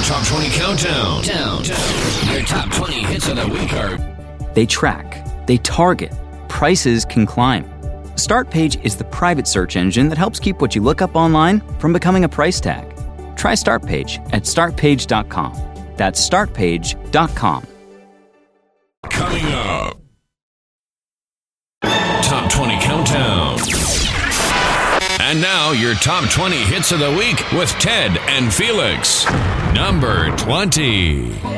Top 20 Countdown. Your top 20 hits of the week are... They track, they target, prices can climb. Startpage is the private search engine that helps keep what you look up online from becoming a price tag. Try Startpage at startpage.com. That's startpage.com. Coming up. Top 20 Countdown. And now, your top 20 hits of the week with Ted and Felix. Number 20.